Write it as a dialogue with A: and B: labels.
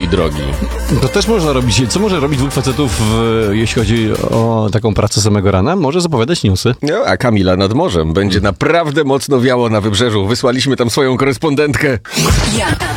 A: drogi.
B: To też można robić. Co może robić dwóch facetów, jeśli chodzi o taką pracę samego rana? Może zapowiadać newsy.
A: No, a Kamila nad morzem. Będzie naprawdę mocno wiało na wybrzeżu. Wysłaliśmy tam swoją korespondentkę.